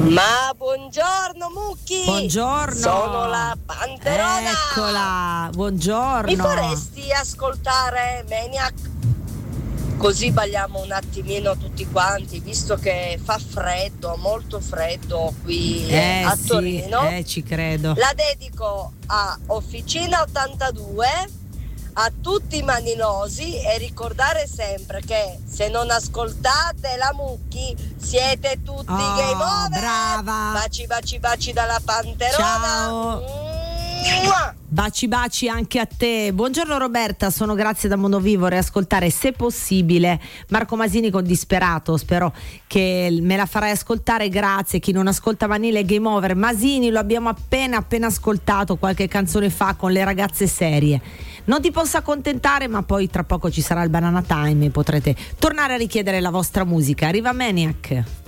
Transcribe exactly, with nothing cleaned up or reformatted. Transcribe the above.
Ma buongiorno Mucchi. Buongiorno. Sono la Panterona. Eccola, buongiorno. Mi vorresti ascoltare Maniac? Così balliamo un attimino tutti quanti, visto che fa freddo, molto freddo qui eh, a sì, Torino. Eh, ci credo. La dedico a Officina ottantadue, a tutti i maninosi, e ricordare sempre che se non ascoltate la Mucchi siete tutti oh, game over. Brava. Baci baci baci dalla Panterona. Ciao. Baci baci anche a te. Buongiorno Roberta, sono Grazia da Mondovivo. Riascoltare se possibile Marco Masini con Disperato, spero che me la farai ascoltare, grazie. Chi non ascolta Vanille Game Over, Masini lo abbiamo appena appena ascoltato qualche canzone fa con Le ragazze serie. Non ti posso accontentare, ma poi tra poco ci sarà il Banana Time e potrete tornare a richiedere la vostra musica. Arriva Maniac.